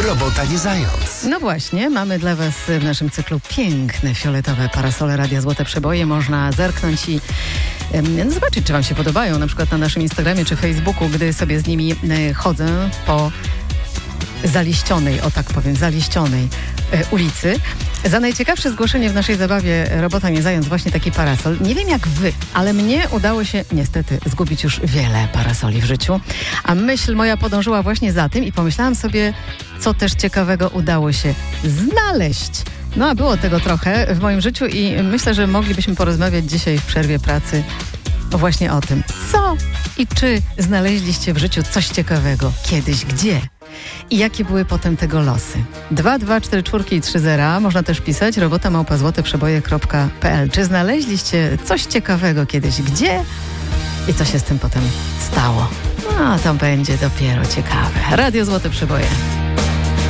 Robota nie zając. No właśnie, mamy dla Was w naszym cyklu piękne fioletowe parasole Radia Złote Przeboje. Można zerknąć i zobaczyć, czy Wam się podobają, na przykład na naszym Instagramie czy Facebooku, gdy sobie z nimi chodzę po zaliścionej, o tak powiem, zaliścionej ulicy. Za najciekawsze zgłoszenie w naszej zabawie Robota nie zając właśnie taki parasol. Nie wiem jak Wy, ale mnie udało się niestety zgubić już wiele parasoli w życiu. A myśl moja podążyła właśnie za tym i pomyślałam sobie, co też ciekawego udało się znaleźć. No a było tego trochę w moim życiu i myślę, że moglibyśmy porozmawiać dzisiaj w przerwie pracy właśnie o tym, co i czy znaleźliście w życiu coś ciekawego, kiedyś, gdzie i jakie były potem tego losy. 2244 i 30. Można też pisać robota@złoteprzeboje.pl. Czy znaleźliście coś ciekawego kiedyś, gdzie i co się z tym potem stało? No to będzie dopiero ciekawe. Radio Złote Przeboje.